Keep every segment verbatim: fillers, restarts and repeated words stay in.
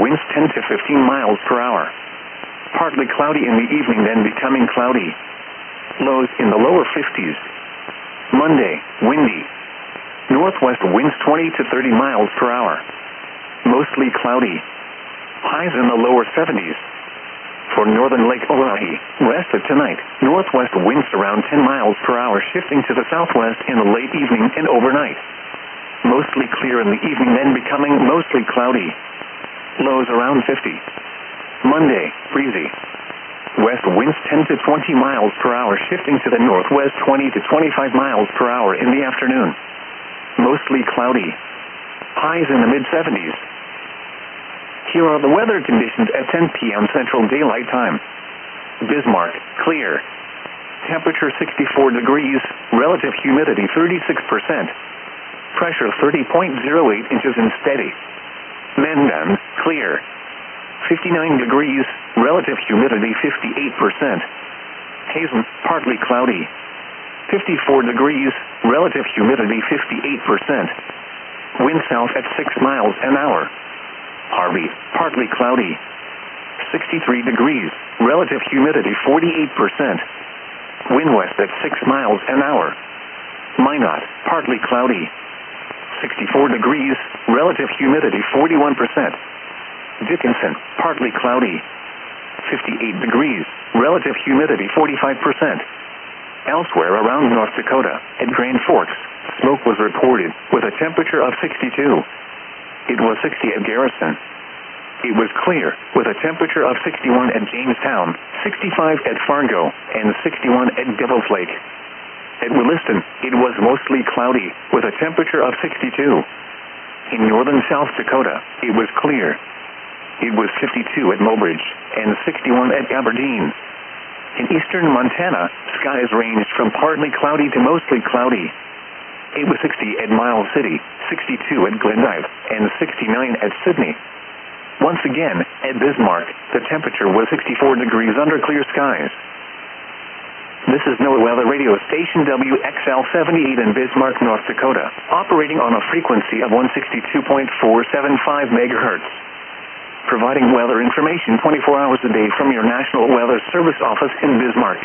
winds ten to fifteen miles per hour. Partly cloudy in the evening, then becoming cloudy. Lows in the lower fifties. Monday, windy. Northwest winds twenty to thirty miles per hour. Mostly cloudy. Highs in the lower seventies. For northern Lake Oahe, rest of tonight, northwest winds around ten miles per hour, shifting to the southwest in the late evening and overnight. Mostly clear in the evening, then becoming mostly cloudy. Lows around fifty. Monday, breezy. West winds ten to twenty miles per hour, shifting to the northwest twenty to twenty-five miles per hour in the afternoon. Mostly cloudy. Highs in the mid-seventies. Here are the weather conditions at ten p m Central Daylight Time. Bismarck, clear. Temperature sixty-four degrees, relative humidity thirty-six percent. Pressure thirty point zero eight inches and steady. Mendon, clear. fifty-nine degrees, relative humidity fifty-eight percent. Hazen, partly cloudy. fifty-four degrees, relative humidity fifty-eight percent. Wind south at six miles an hour. Harvey, partly cloudy. sixty-three degrees, relative humidity forty-eight percent. Wind west at six miles an hour. Minot, partly cloudy. sixty-four degrees, relative humidity forty-one percent. Dickinson, partly cloudy. fifty-eight degrees, relative humidity forty-five percent. Elsewhere around North Dakota, at Grand Forks, smoke was reported, with a temperature of sixty-two. It was sixty at Garrison. It was clear, with a temperature of sixty-one at Jamestown, sixty-five at Fargo, and sixty-one at Devil's Lake. At Williston, it was mostly cloudy, with a temperature of sixty-two. In northern South Dakota, it was clear. It was fifty-two at Mobridge, and sixty-one at Aberdeen. In eastern Montana, skies ranged from partly cloudy to mostly cloudy. It was sixty at Miles City, sixty-two at Glendive, and sixty-nine at Sydney. Once again, at Bismarck, the temperature was sixty-four degrees under clear skies. This is NOAA Weather Radio Station W X L seventy-eight in Bismarck, North Dakota, operating on a frequency of one sixty-two point four seven five megahertz. Providing weather information twenty-four hours a day from your National Weather Service office in Bismarck.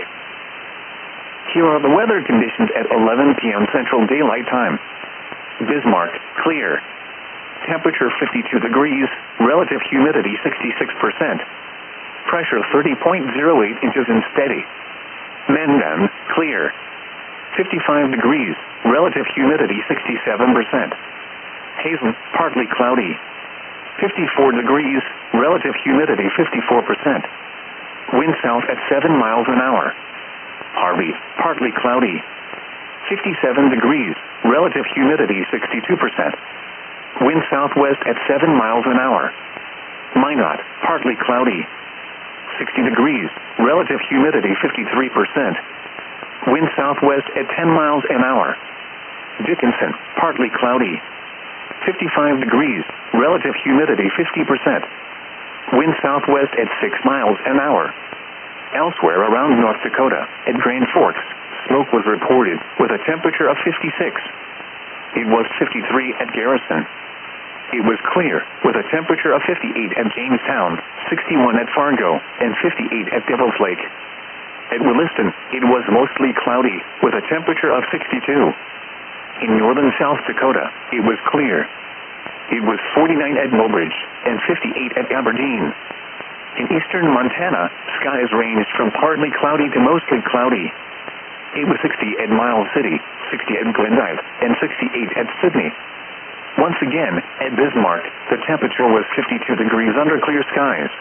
Here are the weather conditions at eleven p m Central Daylight Time. Bismarck, clear. Temperature fifty-two degrees, relative humidity sixty-six percent. Pressure thirty point zero eight inches and steady. Mendon, clear. fifty-five degrees, relative humidity sixty-seven percent. Hazen, partly cloudy. fifty-four degrees, relative humidity fifty-four percent. Wind south at seven miles an hour. Harvey, partly cloudy. fifty-seven degrees, relative humidity sixty-two percent. Wind southwest at seven miles an hour. Minot, partly cloudy. sixty degrees, relative humidity fifty-three percent. Wind southwest at ten miles an hour. Dickinson, partly cloudy. fifty-five degrees, relative humidity fifty percent. Wind southwest at six miles an hour. Elsewhere around North Dakota, at Grand Forks, smoke was reported, with a temperature of fifty-six. It was fifty-three at Garrison. It was clear, with a temperature of fifty-eight at Jamestown, sixty-one at Fargo, and fifty-eight at Devil's Lake. At Williston, it was mostly cloudy, with a temperature of sixty-two. In northern South Dakota, it was clear. It was forty-nine at Mobridge, and fifty-eight at Aberdeen. In eastern Montana, skies ranged from partly cloudy to mostly cloudy. It was sixty at Miles City, sixty at Glendive, and sixty-eight at Sydney. Once again, at Bismarck, the temperature was fifty-two degrees under clear skies.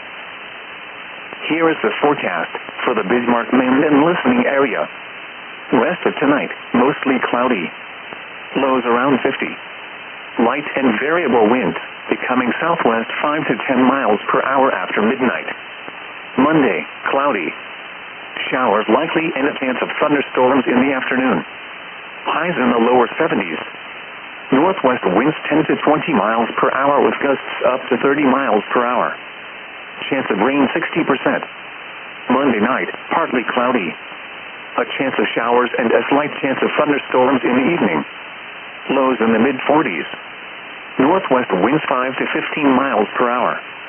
Here is the forecast for the Bismarck-Minden listening area. Rest of tonight, mostly cloudy. Lows around fifty. Light and variable winds, becoming southwest five to ten miles per hour after midnight. Monday, cloudy. Showers likely and a chance of thunderstorms in the afternoon. Highs in the lower seventies. Northwest winds ten to twenty miles per hour with gusts up to thirty miles per hour. Chance of rain sixty percent. Monday night, partly cloudy. A chance of showers and a slight chance of thunderstorms in the evening. Lows in the mid forties. Northwest winds five to fifteen miles per hour.